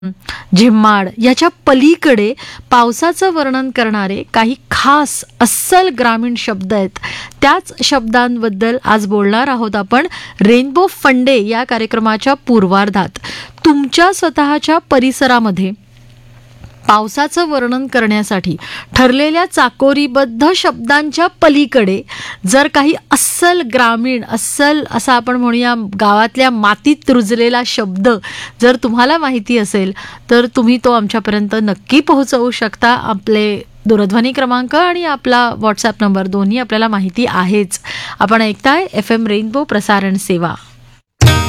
झिम्माड याच्या पलीकडे पावसाचं वर्णन करणारे काही खास अस्सल ग्रामीण शब्द आहेत. त्याच शब्दांबद्दल आज बोलणार आहोत आपण रेनबो फंडे या कार्यक्रमाच्या पूर्वार्धात. तुमच्या स्वतःच्या परिसरामध्ये पावसाचं वर्णन करण्यासाठी ठरलेल्या चाकोरीबद्ध शब्दांच्या पलीकडे जर काही अस्सल ग्रामीण, अस्सल असा आपण म्हणूया गावातल्या मातीत रुजलेला शब्द जर तुम्हाला माहिती असेल तर तुम्ही तो आमच्यापर्यंत नक्की पोहोचवू शकता. आपले दूरध्वनी क्रमांक आणि आपला व्हॉट्सॲप नंबर दोन्ही आपल्याला माहिती आहेच. आपण ऐकताय FM रेनबो प्रसारण सेवा.